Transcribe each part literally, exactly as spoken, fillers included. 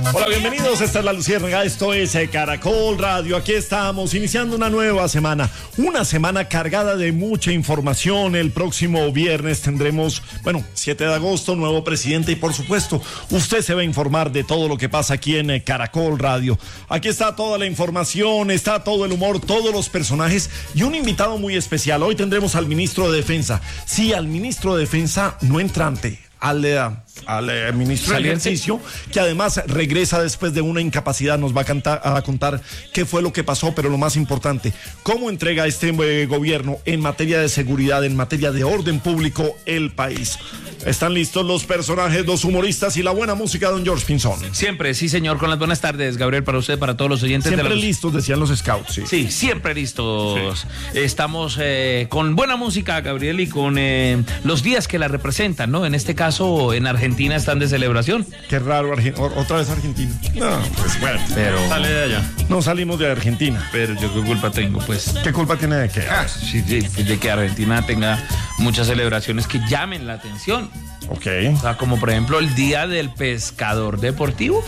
Hola, bienvenidos, esta es La Luciérnaga, esto es Caracol Radio, aquí estamos iniciando una nueva semana, una semana cargada de mucha información. El próximo viernes tendremos, bueno, siete de agosto, nuevo presidente y por supuesto, usted se va a informar de todo lo que pasa aquí en Caracol Radio. Aquí está toda la información, está todo el humor, todos los personajes y un invitado muy especial. Hoy tendremos al ministro de Defensa, sí, al ministro de Defensa no entrante, al... al eh, ministro del Ejercicio, que además regresa después de una incapacidad. Nos va a, cantar, a contar qué fue lo que pasó, pero lo más importante, cómo entrega este eh, gobierno en materia de seguridad, en materia de orden público, el país. ¿Están listos los personajes, los humoristas y la buena música, don George Pinzón? Siempre, sí señor, con las buenas tardes, Gabriel, para usted, para todos los oyentes. Siempre de la... listos, decían los scouts. Sí, sí siempre listos. Sí. Estamos eh, con buena música, Gabriel, y con eh, los días que la representan, ¿no? En este caso, en Argentina están de celebración. Qué raro, Arge- otra vez Argentina. No, pues bueno, pero sale de allá. No salimos de Argentina. Pero yo qué culpa tengo, pues. ¿Qué culpa tiene de qué? Ah, sí, de, de que Argentina tenga muchas celebraciones que llamen la atención. Ok. O sea, como por ejemplo el Día del Pescador Deportivo.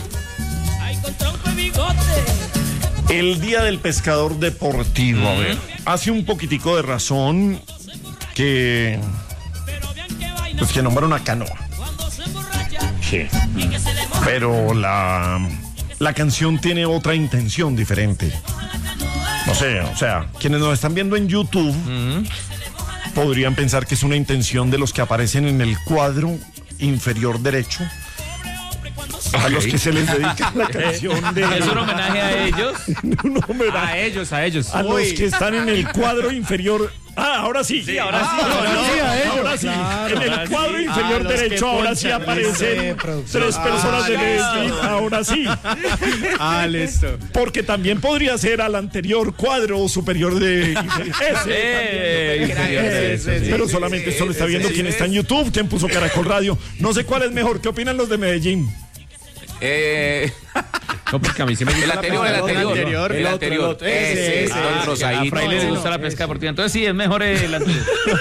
El Día del Pescador Deportivo, mm. a ver, hace un poquitico de razón que pues que nombra una canoa. Sí. Pero la la canción tiene otra intención diferente. No sé, o sea, quienes nos están viendo en YouTube mm. podrían pensar que es una intención de los que aparecen en el cuadro inferior derecho, a okay. los que se les dedica la canción de... ¿Es un homenaje a ellos? un homenaje a ellos, a ellos. A Uy. los que están en el cuadro inferior... Ah, ahora sí. Sí, ahora ah, sí. Ahora, no, sí, a ellos, ahora sí. Claro, en el ahora cuadro sí. inferior Ah, derecho, ahora sí aparecen tres personas ah, de Medellín. Ahora sí. Ah, listo. Porque también podría ser al anterior cuadro superior de... Ese. Eh, inferior ese, ese, ese, pero sí, solamente sí, solo está viendo sí, quien sí. está en YouTube, quien puso Caracol Radio. No sé cuál es mejor. ¿Qué opinan los de Medellín? Eh... No, porque a mí se me gusta el anterior, el anterior, el anterior, el anterior. Ese, ese, ah, el rosadito. A Fraile le gusta la pesca deportiva, entonces sí, es mejor el anterior.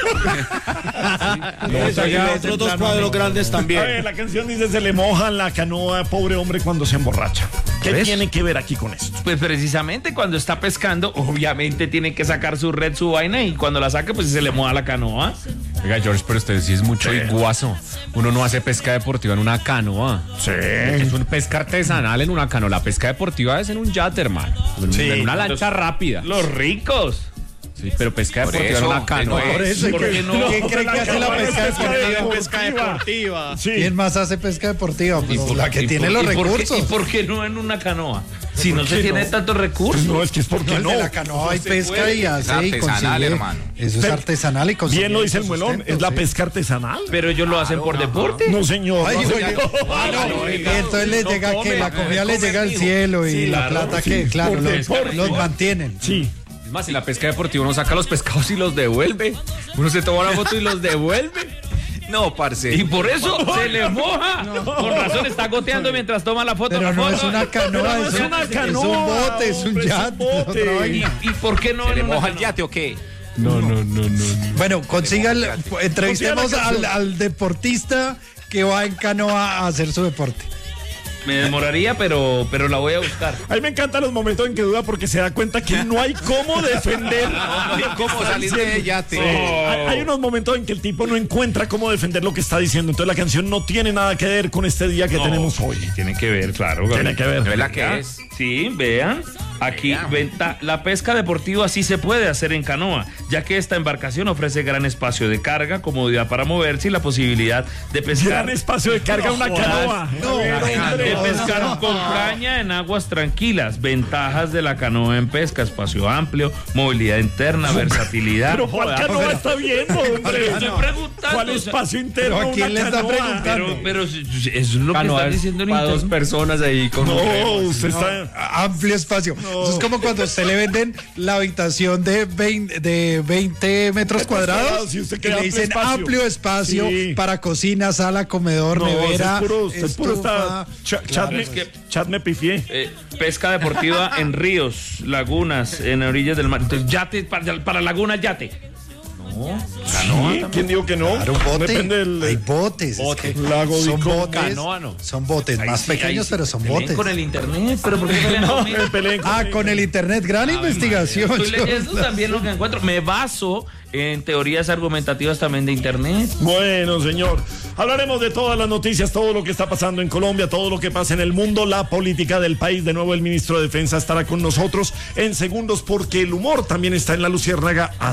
Los otros dos cuadros grandes también. A ver, la canción dice: se le moja la canoa, pobre hombre, cuando se emborracha. ¿Qué ¿Ves? tiene que ver aquí con esto? Pues precisamente cuando está pescando, obviamente tiene que sacar su red, su vaina, y cuando la saque, pues se le moja la canoa. Oiga, George, pero usted sí es mucho sí. iguazo. Uno no hace pesca deportiva en una canoa. Sí. Es una pesca artesanal en una canoa. La pesca deportiva es en un yate, hermano. Sí. En una lancha los, rápida. Los ricos. Sí, pero pesca deportiva en una canoa. Por eso, ¿por qué no? ¿Quién cree que hace la pesca deportiva? Pesca deportiva. Sí. ¿Quién más hace pesca deportiva? Pues por, la que tiene por, los y recursos. Por qué, ¿Y por qué no en una canoa? Si no se tiene no? tantos recursos. Pues no, es que es porque no. no. En la canoa hay pesca puede. y hace es y consigue. Hermano. Eso es artesanal y consigue. Bien lo dice el Muelón, es la sí. pesca artesanal. Pero ellos lo hacen por deporte. No, señor. Ay, no, yo, señor. yo, ah, no, y entonces les llega come, que la comida les llega al cielo y sí, la claro, plata sí, que, claro, los, por, los por. mantienen. Sí. Es más, si la pesca deportiva uno saca los pescados y los devuelve. Uno se toma la foto y los devuelve. No, parce. Y por eso no, se le moja. No. Con razón está goteando mientras toma la foto. Pero la no foto. es una canoa, es, es una canoa. Es un bote, es un yate. ¿Y, ¿Y por qué no? ¿Se le moja canoa? el yate o qué? No, no, no, no. no. Bueno, consiga el, entrevistemos al, al deportista que va en canoa a hacer su deporte. Me demoraría, pero, pero la voy a buscar. A mí me encantan los momentos en que duda porque se da cuenta que no hay cómo defender. No, no hay cómo salir de yate. Sí. Hay, hay unos momentos en que el tipo no encuentra cómo defender lo que está diciendo. Entonces la canción no tiene nada que ver con este día que no, tenemos hoy. Tiene que ver, claro. Tiene que ver. ¿No es la que es? Sí, vean. Aquí venta, la pesca deportiva sí se puede hacer en canoa, ya que esta embarcación ofrece gran espacio de carga, comodidad para moverse y la posibilidad de pescar. Gran espacio de carga no, una canoa. No, no, de pescar no, con caña en aguas tranquilas. Ventajas de la canoa en pesca: espacio amplio, movilidad interna, versatilidad. Pero ¿cuál canoa pero, está viendo, hombre? Estoy preguntando. ¿Cuál espacio interno? ¿Pero a quién le está preguntando? Pero, pero eso es lo canoa que está diciendo en para dos personas ahí con no, un usted no, está amplio espacio. No. Eso es como cuando usted le venden la habitación de veinte, de veinte metros cuadrados si usted y le dicen espacio. amplio espacio sí. para cocina, sala, comedor, no, nevera, es puro, es puro está, ch claro, chat, me, es que, chat me pifié. Eh, pesca deportiva en ríos, lagunas, en orillas del mar. Entonces, yate, para, para laguna, yate. Canoa ¿Sí? también. ¿Quién dijo que no? Claro, un bote. Depende del... Hay botes. Bote. Es que Lago son Dicom. botes. Canoa no. Son botes Ahí más sí, ahí pequeños, sí. pero son Peleen botes. con el internet, pero ¿por qué pelean No, conmigo? me peleé con Ah, el- con el internet. Gran investigación. Estoy John. leyendo también lo que encuentro. Me baso en teorías argumentativas también de internet. Bueno, señor, hablaremos de todas las noticias, todo lo que está pasando en Colombia, todo lo que pasa en el mundo, la política del país. De nuevo, el ministro de Defensa estará con nosotros en segundos porque el humor también está en La Luciérnaga.